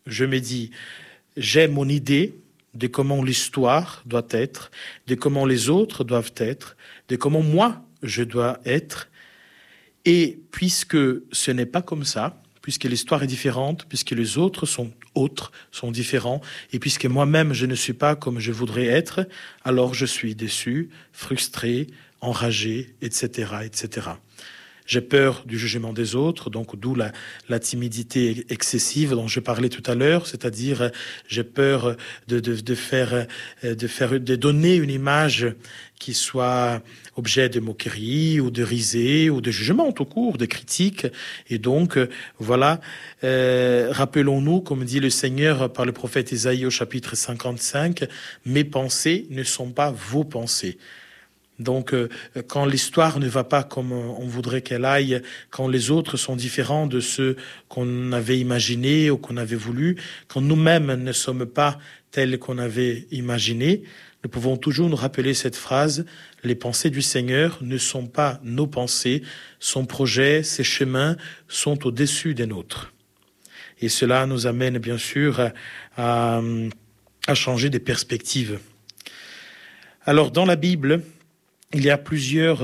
je me dis, j'ai mon idée de comment l'histoire doit être, de comment les autres doivent être, de comment moi je dois être. Et puisque ce n'est pas comme ça, puisque l'histoire est différente, puisque les autres sont autres, sont différents, et puisque moi-même je ne suis pas comme je voudrais être, alors je suis déçu, frustré, enragé, etc., etc. J'ai peur du jugement des autres, donc d'où la timidité excessive dont je parlais tout à l'heure, c'est-à-dire j'ai peur de donner une image qui soit objet de moquerie ou de risée ou de jugement tout court, de critique. Et donc, voilà, rappelons-nous, comme dit le Seigneur par le prophète Isaïe au chapitre 55, « Mes pensées ne sont pas vos pensées ». Donc, quand l'histoire ne va pas comme on voudrait qu'elle aille, quand les autres sont différents de ceux qu'on avait imaginés ou qu'on avait voulu, quand nous-mêmes ne sommes pas tels qu'on avait imaginé, nous pouvons toujours nous rappeler cette phrase, « Les pensées du Seigneur ne sont pas nos pensées, son projet, ses chemins sont au-dessus des nôtres. » Et cela nous amène bien sûr à changer des perspectives. Alors, dans la Bible, il y a plusieurs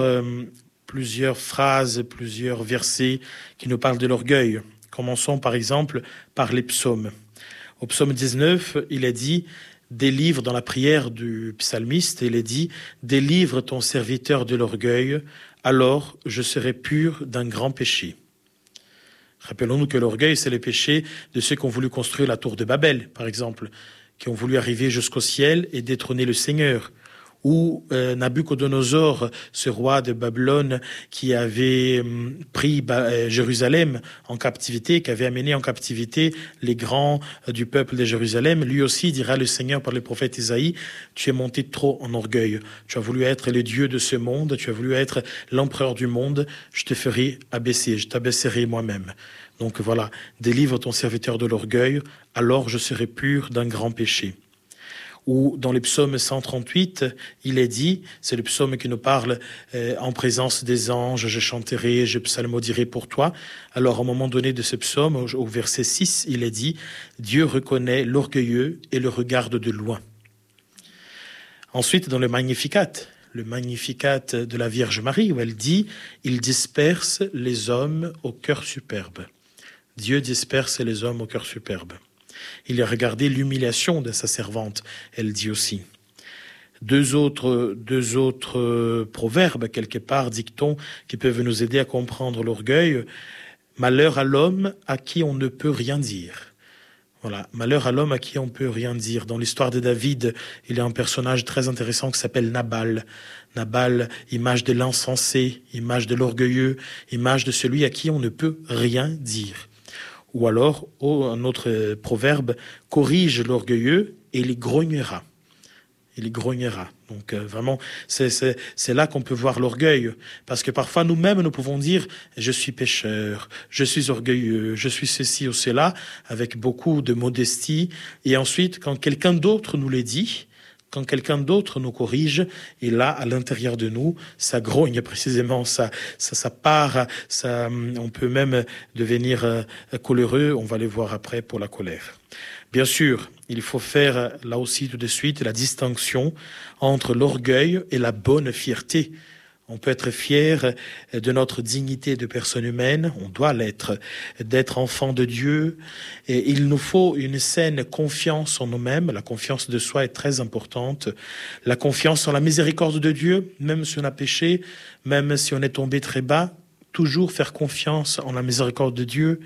phrases, plusieurs versets qui nous parlent de l'orgueil. Commençons par exemple par les psaumes. Au psaume 19, il est dit, délivre dans la prière du psalmiste, il est dit, délivre ton serviteur de l'orgueil, alors je serai pur d'un grand péché. Rappelons-nous que l'orgueil, c'est le péché de ceux qui ont voulu construire la tour de Babel, par exemple, qui ont voulu arriver jusqu'au ciel et détrôner le Seigneur. Ou Nabuchodonosor, ce roi de Babylone qui avait pris Jérusalem en captivité, qui avait amené en captivité les grands du peuple de Jérusalem, lui aussi dira le Seigneur par le prophète Isaïe, tu es monté trop en orgueil, tu as voulu être le Dieu de ce monde, tu as voulu être l'empereur du monde, je te ferai abaisser, je t'abaisserai moi-même. Donc voilà, délivre ton serviteur de l'orgueil, alors je serai pur d'un grand péché. Ou dans le psaume 138, il est dit, c'est le psaume qui nous parle en présence des anges, je chanterai, je psalmodierai pour toi. Alors, à un moment donné de ce psaume, au verset 6, il est dit, Dieu reconnaît l'orgueilleux et le regarde de loin. Ensuite, dans le Magnificat de la Vierge Marie, où elle dit, il disperse les hommes au cœur superbe. Dieu disperse les hommes au cœur superbe. Il a regardé l'humiliation de sa servante, elle dit aussi. Deux autres proverbes, quelque part, dictons, qui peuvent nous aider à comprendre l'orgueil. Malheur à l'homme à qui on ne peut rien dire. Voilà, malheur à l'homme à qui on ne peut rien dire. Dans l'histoire de David, il y a un personnage très intéressant qui s'appelle Nabal. Nabal, image de l'insensé, image de l'orgueilleux, image de celui à qui on ne peut rien dire. Ou alors, un autre proverbe, corrige l'orgueilleux et il grognera. Il grognera. Donc vraiment, c'est là qu'on peut voir l'orgueil. Parce que parfois, nous-mêmes, nous pouvons dire, je suis pécheur, je suis orgueilleux, je suis ceci ou cela, avec beaucoup de modestie. Et ensuite, quand quelqu'un d'autre nous le dit, quand quelqu'un d'autre nous corrige, et là, à l'intérieur de nous, ça grogne précisément, ça part, on peut même devenir coléreux, on va le voir après pour la colère. Bien sûr, il faut faire là aussi tout de suite la distinction entre l'orgueil et la bonne fierté. On peut être fier de notre dignité de personne humaine, on doit l'être, d'être enfant de Dieu. Et il nous faut une saine confiance en nous-mêmes. La confiance de soi est très importante. La confiance en la miséricorde de Dieu, même si on a péché, même si on est tombé très bas, toujours faire confiance en la miséricorde de Dieu.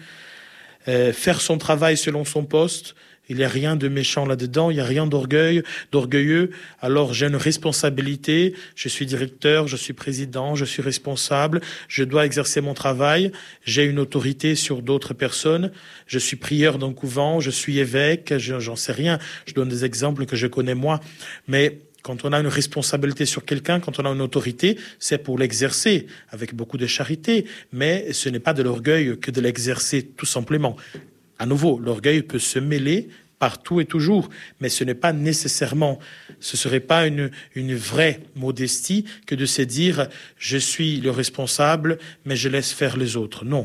Faire son travail selon son poste. Il n'y a rien de méchant là-dedans, il n'y a rien d'orgueilleux. Alors j'ai une responsabilité, je suis directeur, je suis président, je suis responsable, je dois exercer mon travail, j'ai une autorité sur d'autres personnes, je suis prieur d'un couvent, je suis évêque, j'en sais rien, je donne des exemples que je connais moi. Mais quand on a une responsabilité sur quelqu'un, quand on a une autorité, c'est pour l'exercer avec beaucoup de charité. Mais ce n'est pas de l'orgueil que de l'exercer tout simplement. À nouveau, l'orgueil peut se mêler partout et toujours, mais ce n'est pas nécessairement, ce serait pas une vraie modestie que de se dire je suis le responsable, mais je laisse faire les autres. Non,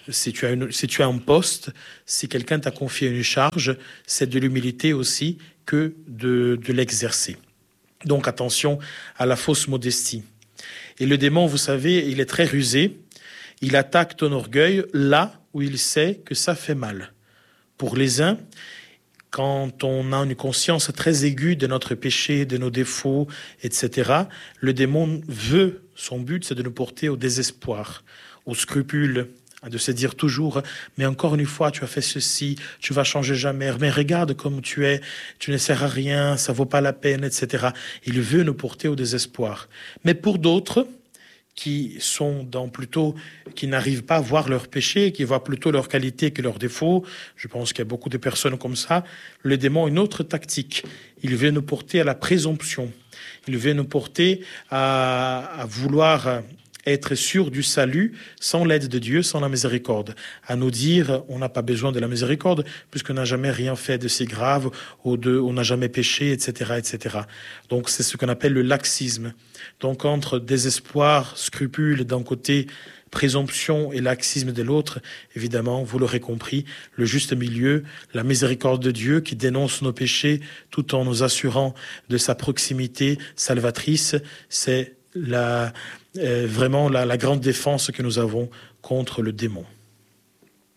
Si tu as un poste, si quelqu'un t'a confié une charge, c'est de l'humilité aussi que de l'exercer. Donc attention à la fausse modestie. Et le démon, vous savez, il est très rusé. Il attaque ton orgueil là où il sait que ça fait mal. Pour les uns, quand on a une conscience très aiguë de notre péché, de nos défauts, etc., le démon veut, son but, c'est de nous porter au désespoir, au scrupule, de se dire toujours, mais encore une fois, tu as fait ceci, tu vas changer jamais, mais regarde comme tu es, tu ne sers à rien, ça vaut pas la peine, etc. Il veut nous porter au désespoir. Mais pour d'autres, qui sont qui n'arrivent pas à voir leurs péchés, qui voient plutôt leurs qualités que leurs défauts. Je pense qu'il y a beaucoup de personnes comme ça. Le démon a une autre tactique. Il veut nous porter à la présomption. Il veut nous porter à vouloir être sûr du salut sans l'aide de Dieu, sans la miséricorde. À nous dire, on n'a pas besoin de la miséricorde puisqu'on n'a jamais rien fait de si grave ou on n'a jamais péché, etc., etc. Donc c'est ce qu'on appelle le laxisme. Donc entre désespoir, scrupule d'un côté, présomption et laxisme de l'autre, évidemment, vous l'aurez compris, le juste milieu, la miséricorde de Dieu qui dénonce nos péchés tout en nous assurant de sa proximité salvatrice, c'est vraiment la grande défense que nous avons contre le démon.